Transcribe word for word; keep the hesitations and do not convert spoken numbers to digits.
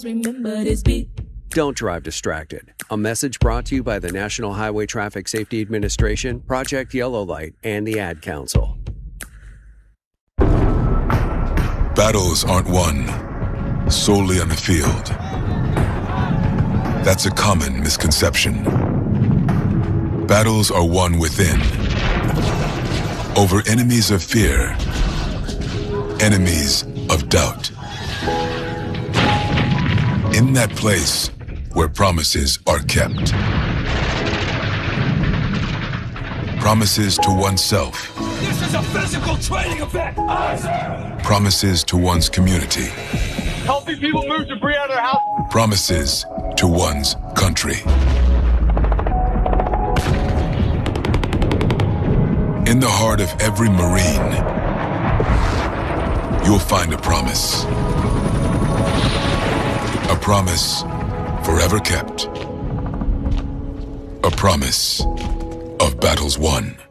Remember this beat. Don't drive distracted. A message brought to you by the National Highway Traffic Safety Administration, Project Yellow Light, and the Ad Council. Battles aren't won solely on the field. That's a common misconception. Battles are won within, over enemies of fear, enemies of doubt. In that place where promises are kept. Promises to oneself. This is a physical training event! Aye, sir! Promises to one's community. Helping people move debris out of their house. Promises to one's country. In the heart of every Marine, you'll find a promise. A promise forever kept. A promise of battles won.